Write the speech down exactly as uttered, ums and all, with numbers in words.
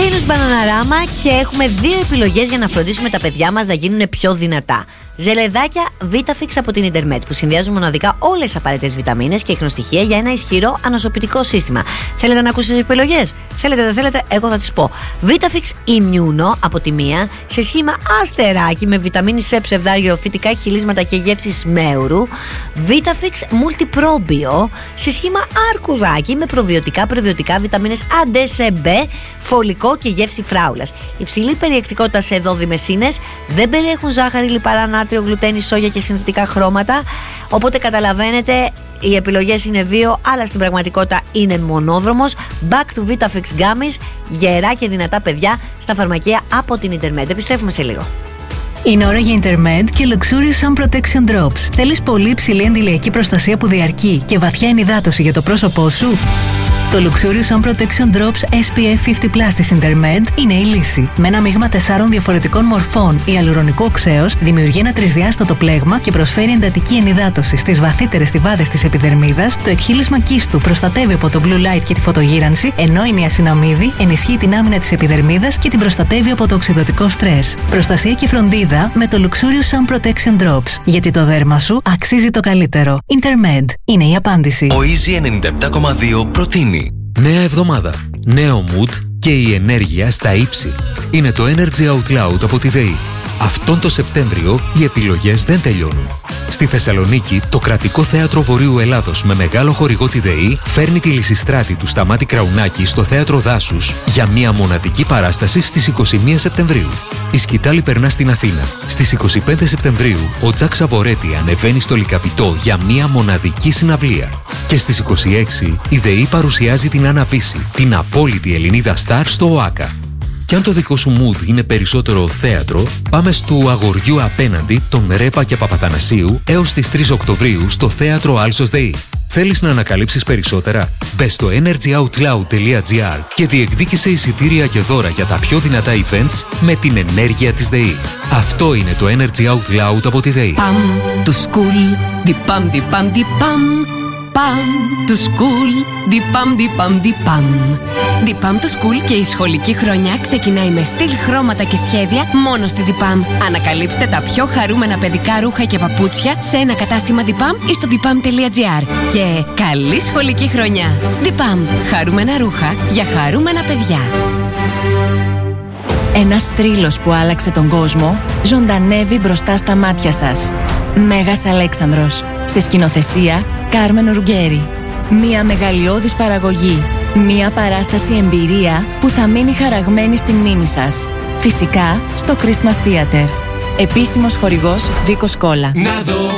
Venus Bananarama και έχουμε δύο επιλογές για να φροντίσουμε τα παιδιά μας να γίνουν πιο δυνατά. Ζελεδάκια Vitafix από την Intermed που συνδυάζουν μοναδικά όλες τις απαραίτητες βιταμίνες και ιχνοστοιχεία για ένα ισχυρό ανοσοποιητικό σύστημα. Θέλετε να ακούσετε τις επιλογές? Θέλετε, δεν θέλετε, εγώ θα τις πω. Vitafix Immuno από τη μία, σε σχήμα αστεράκι με βιταμίνη C, ψευδάργυρο, φυτικά εκχυλίσματα και γεύση σμέουρου. Vitafix Multiprobio σε σχήμα αρκουδάκι με προβιωτικά, προβιωτικά, βιταμίνες Α, D, C, B, φωλικό και γεύση φράουλας. Υψηλή περιεκτικότητα σε δώδυμες ίνες, δεν περιέχουν ζάχαρη, λιπαρά, νάτριο, γλουτένι, σόγια και συνθετικά χρώματα. Οπότε καταλαβαίνετε, οι επιλογές είναι δύο, αλλά στην πραγματικότητα είναι μονόδρομος. Back to Vitafix Gummies, γερά και δυνατά παιδιά στα φαρμακεία από την Intermed. Επιστρέφουμε σε λίγο. Είναι ώρα για Intermed και Luxurious Sun Protection Drops. Θέλεις πολύ υψηλή αντιλιακή προστασία που διαρκεί και βαθιά ενυδάτωση για το πρόσωπό σου? Το Luxurious Sun Protection Drops ες πι εφ πενήντα πλας της Intermed είναι η λύση. Με ένα μείγμα τεσσάρων διαφορετικών μορφών ιαλουρονικού οξέως δημιουργεί ένα τρισδιάστατο πλέγμα και προσφέρει εντατική ενυδάτωση στις βαθύτερες στιβάδες της επιδερμίδας. Το εκχύλισμα κύστου προστατεύει από το blue light και τη φωτογύρανση, ενώ η νιασιναμίδη ενισχύει την άμυνα της επιδερμίδας και την προστατεύει από το οξυδωτικό στρες. Προστασία και φροντίδα με το Luxurious Sun Protection Drops. Γιατί το δέρμα σου αξίζει το καλύτερο. Intermed είναι η απάντηση. Ο Easy ενενήντα επτά κόμμα δύο προτείνει νέα εβδομάδα, νέο mood και η ενέργεια στα ύψη. Είναι το Energy Out Loud από τη ΔΕΗ. Αυτόν το Σεπτέμβριο οι επιλογές δεν τελειώνουν. Στη Θεσσαλονίκη, το Κρατικό Θέατρο Βορείου Ελλάδος με μεγάλο χορηγό τη ΔΕΗ φέρνει τη Λυσιστράτη του Σταμάτη Κραουνάκη στο Θέατρο Δάσους για μια μοναδική παράσταση στις είκοσι μία Σεπτεμβρίου. Η σκητάλη περνά στην Αθήνα. Στις είκοσι πέντε Σεπτεμβρίου, ο Τζακ Σαβορέτη ανεβαίνει στο Λυκαβητό για μια μοναδική συναυλία. Και στις είκοσι έξι, η ΔΕΗ παρουσιάζει την Άννα Βύση, την απόλυτη Ελληνίδα στάρ στο ΟΑΚΑ. Κι αν το δικό σου mood είναι περισσότερο θέατρο, πάμε στου Αγοριού απέναντι των Ρέπα και Παπαθανασίου έως τις τρεις Οκτωβρίου στο Θέατρο Άλσος ΔΕΗ. Θέλεις να ανακαλύψεις περισσότερα? Μπες στο energy out loud τελεία gr και διεκδίκησε εισιτήρια και δώρα για τα πιο δυνατά events με την ενέργεια της ΔΕΗ. Αυτό είναι το Energy Out Loud από τη ΔΕΗ. Παμ to school, δι παμ δι παμ δι παμ. Παμ to school, δι παμ δι παμ δι παμ. δι παμ to school και η σχολική χρονιά ξεκινάει με στυλ, χρώματα και σχέδια μόνο στη δι παμ. Ανακαλύψτε τα πιο χαρούμενα παιδικά ρούχα και παπούτσια σε ένα κατάστημα δι παμ ή στο δι παμ τελεία gr. Και καλή σχολική χρονιά! δι παμ. Χαρούμενα ρούχα για χαρούμενα παιδιά. Ένας θρύλος που άλλαξε τον κόσμο ζωντανεύει μπροστά στα μάτια σας. Μέγας Αλέξανδρος. Σε σκηνοθεσία Κάρμεν Ρουγκέρι. Μία μεγαλειώδης παραγωγή. Μία παράσταση εμπειρία που θα μείνει χαραγμένη στη μνήμη σας. Φυσικά στο Christmas Theater. Επίσημος χορηγός Βίκος Κόλλα.